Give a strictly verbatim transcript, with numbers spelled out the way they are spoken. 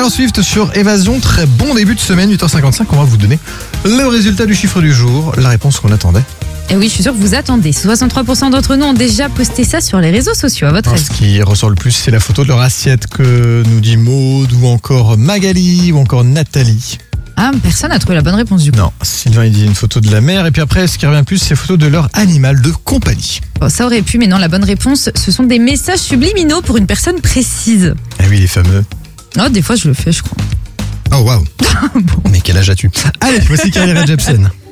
Taylor Swift sur Évasion, très bon début de semaine, huit heures cinquante-cinq, on va vous donner le résultat du chiffre du jour, la réponse qu'on attendait. Et oui, je suis sûre que vous attendez. soixante-trois pour cent d'entre nous ont déjà posté ça sur les réseaux sociaux, à votre Alors, avis. ce qui ressort le plus, c'est la photo de leur assiette que nous dit Maud, ou encore Magali, ou encore Nathalie. Ah, personne n'a trouvé la bonne réponse du coup. Non, Sylvain il dit une photo de la mer, et puis après, ce qui revient le plus, c'est la photo de leur animal de compagnie. Bon, ça aurait pu, mais non, la bonne réponse, ce sont des messages subliminaux pour une personne précise. Ah oui, les fameux. Oh, des fois, je le fais, je crois. Oh waouh. Mais quel âge as-tu? Allez, voici Carly Rae Jepsen.